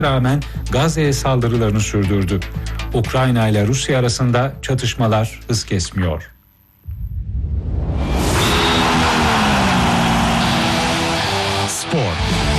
rağmen Gazze'ye saldırılarını sürdürdü. Ukrayna ile Rusya arasında çatışmalar hız kesmiyor. Spor.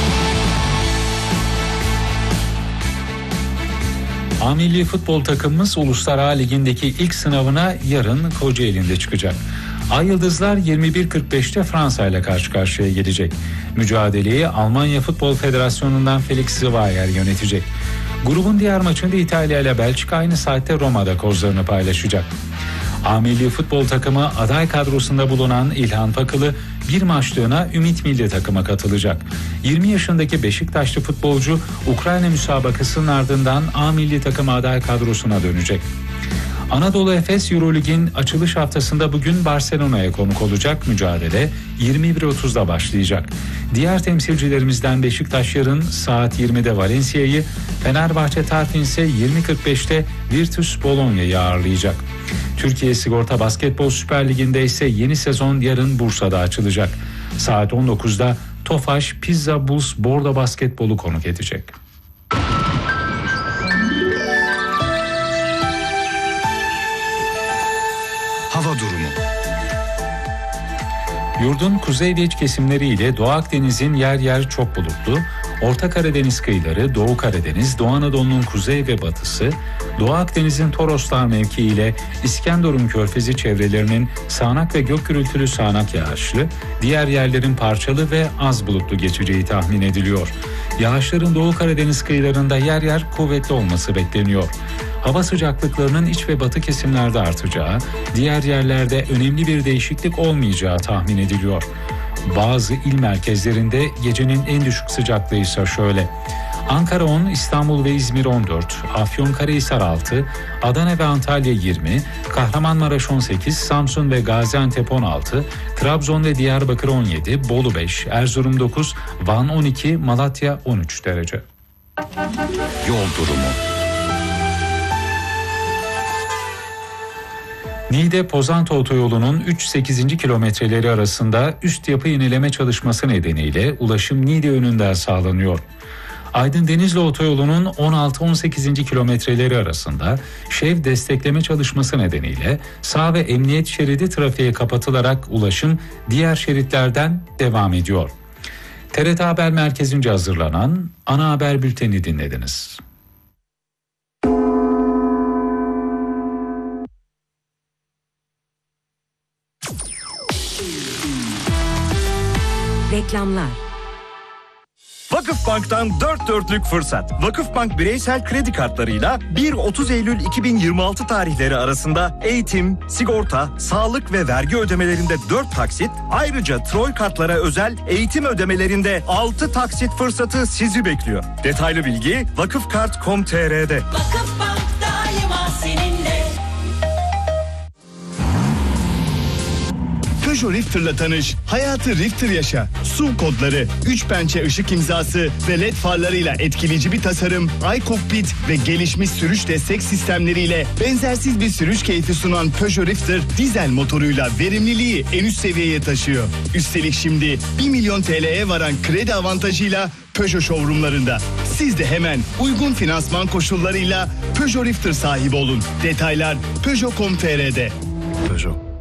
A milli futbol takımımız Uluslar A Ligi'ndeki ilk sınavına yarın Kocaeli'nde çıkacak. Ay Yıldızlar 21.45'te Fransa ile karşı karşıya gelecek. Mücadeleyi Almanya Futbol Federasyonu'ndan Felix Zweier yönetecek. Grubun diğer maçında İtalya ile Belçika aynı saatte Roma'da kozlarını paylaşacak. A milli futbol takımı aday kadrosunda bulunan İlhan Pakılı bir maçlığına Ümit Milli Takım'a katılacak. 20 yaşındaki Beşiktaşlı futbolcu Ukrayna müsabakasının ardından A milli takım aday kadrosuna dönecek. Anadolu Efes Eurolig'in açılış haftasında bugün Barcelona'ya konuk olacak. Mücadele 21.30'da başlayacak. Diğer temsilcilerimizden Beşiktaş yarın saat 20'de Valencia'yı, Fenerbahçe Tarfin ise 20.45'te Virtus Bologna'yı ağırlayacak. Türkiye Sigorta Basketbol Süper Ligi'nde ise yeni sezon yarın Bursa'da açılacak. Saat 19'da Tofaş Pizza Bulls Bordo Basketbol'u konuk edecek. Hava durumu. Yurdun kuzey ve iç kesimleriyle Doğu Akdeniz'in yer yer çok bulutlu, Orta Karadeniz kıyıları, Doğu Karadeniz, Doğu Anadolu'nun kuzey ve batısı, Doğu Akdeniz'in Toroslar mevkii ile İskenderun Körfezi çevrelerinin sağanak ve gök gürültülü sağanak yağışlı, diğer yerlerin parçalı ve az bulutlu geçeceği tahmin ediliyor. Yağışların Doğu Karadeniz kıyılarında yer yer kuvvetli olması bekleniyor. Hava sıcaklıklarının iç ve batı kesimlerde artacağı, diğer yerlerde önemli bir değişiklik olmayacağı tahmin ediliyor. Bazı il merkezlerinde gecenin en düşük sıcaklığı ise şöyle: Ankara 10, İstanbul ve İzmir 14, Afyonkarahisar 6, Adana ve Antalya 20, Kahramanmaraş 18, Samsun ve Gaziantep 16, Trabzon ve Diyarbakır 17, Bolu 5, Erzurum 9, Van 12, Malatya 13 derece. Yol durumu. Niğde-Pozantı otoyolunun 3-8. kilometreleri arasında üst yapı yenileme çalışması nedeniyle ulaşım Niğde yönünden sağlanıyor. Aydın-Denizli otoyolunun 16-18. kilometreleri arasında şev destekleme çalışması nedeniyle sağ ve emniyet şeridi trafiğe kapatılarak ulaşım diğer şeritlerden devam ediyor. TRT Haber Merkezi'nce hazırlanan ana haber bülteni dinlediniz. Reklamlar. Vakıfbank'tan 4 dörtlük fırsat. Vakıfbank bireysel kredi kartlarıyla 1-30 Eylül 2026 tarihleri arasında eğitim, sigorta, sağlık ve vergi ödemelerinde 4 taksit, ayrıca Troy kartlara özel eğitim ödemelerinde 6 taksit fırsatı sizi bekliyor. Detaylı bilgi vakıfkart.com.tr'de. Vakıfbank daima seninle. Peugeot Rifter'la tanış, hayatı Rifter yaşa. Su kodları, 3 pençe ışık imzası ve led farlarıyla etkileyici bir tasarım, iCockpit ve gelişmiş sürüş destek sistemleriyle benzersiz bir sürüş keyfi sunan Peugeot Rifter, dizel motoruyla verimliliği en üst seviyeye taşıyor. Üstelik şimdi 1 milyon TL'ye varan kredi avantajıyla Peugeot showroomlarında. Siz de hemen uygun finansman koşullarıyla Peugeot Rifter sahibi olun. Detaylar Peugeot.com.tr'de. Peugeot.